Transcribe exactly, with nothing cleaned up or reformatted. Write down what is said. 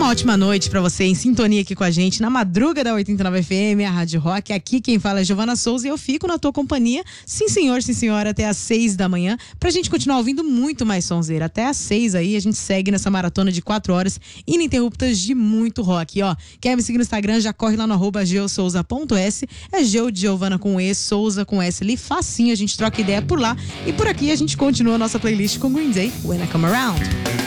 Uma ótima noite pra você, em sintonia aqui com a gente, na madruga da oitenta e nove F M, a Rádio Rock. Aqui quem fala é Giovana Souza e eu fico na tua companhia, sim senhor, sim senhora, até às seis da manhã, pra gente continuar ouvindo muito mais sonzeira. Até às seis aí, a gente segue nessa maratona de quatro horas ininterruptas de muito rock. E, ó, quer me seguir no Instagram, já corre lá no arroba geosouza ponto s, é Geo de Giovana com E, Souza com S ali, facinho, a gente troca ideia por lá. E por aqui a gente continua a nossa playlist com Green Day, When I Come Around.